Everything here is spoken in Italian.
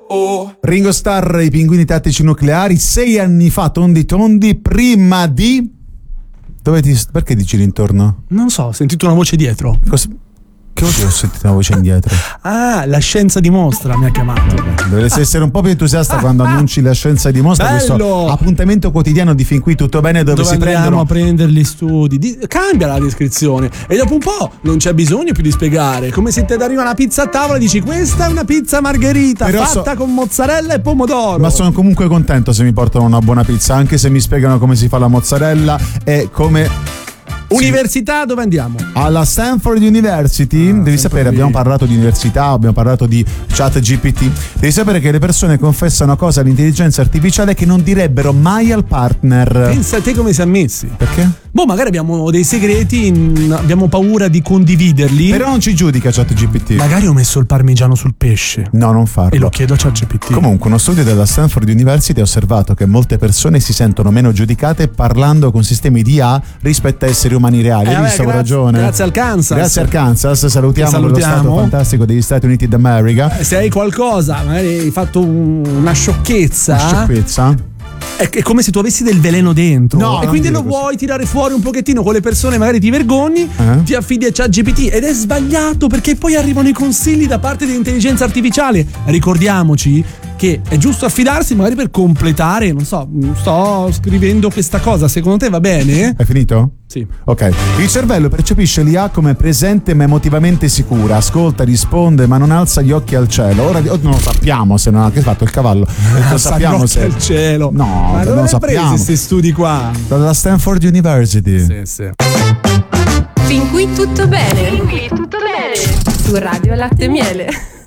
Ringo Starr, i pinguini tattici nucleari, 6 anni fa, tondi prima di... Perché ti giri intorno? Non so, ho sentito una voce dietro. Che voce ho sentito una voce indietro? Ah, la scienza dimostra mi ha chiamato. Dovresti essere un po' più entusiasta quando annunci la scienza dimostra. Bello! Questo appuntamento quotidiano di Fin Qui Tutto Bene dove si prendono a prendere gli studi. Cambia la descrizione e dopo un po' non c'è bisogno più di spiegare. Come se te arriva una pizza a tavola e dici questa è una pizza margherita però fatta con mozzarella e pomodoro. Ma sono comunque contento se mi portano una buona pizza, anche se mi spiegano come si fa la mozzarella e come... Università, dove andiamo? Alla Stanford University. Devi sapere, abbiamo parlato di università, abbiamo parlato di ChatGPT. Devi sapere che le persone confessano cose all'intelligenza artificiale che non direbbero mai al partner. Pensa a te come si è messi. Perché? Magari abbiamo dei segreti, abbiamo paura di condividerli. Però non ci giudica ChatGPT. Magari ho messo il parmigiano sul pesce. No, non farlo. E lo chiedo a ChatGPT. Comunque, uno studio della Stanford University ha osservato che molte persone si sentono meno giudicate parlando con sistemi di IA rispetto a esseri umani reali. Hai visto, ragione. Grazie al Kansas. Grazie al Kansas. Salutiamo lo stato fantastico degli Stati Uniti d'America. Se hai qualcosa, magari hai fatto una sciocchezza. Una sciocchezza? È come se tu avessi del veleno dentro, no, e quindi lo vuoi tirare fuori un pochettino con le persone, magari ti vergogni, ti affidi a ChatGPT ed è sbagliato perché poi arrivano i consigli da parte dell'intelligenza artificiale. Ricordiamoci che è giusto affidarsi magari per completare, non so, sto scrivendo questa cosa, secondo te va bene? È finito? Sì. Ok. Il cervello percepisce l'IA come presente ma emotivamente sicura, ascolta, risponde ma non alza gli occhi al cielo. Ora non lo sappiamo se non ha che fatto il cavallo. Lo sappiamo se al cielo. No, ma non lo sappiamo. Questi studi qua dalla Stanford University. Sì. Fin qui tutto bene. Fin qui tutto bene. Su Radio Latte e Miele.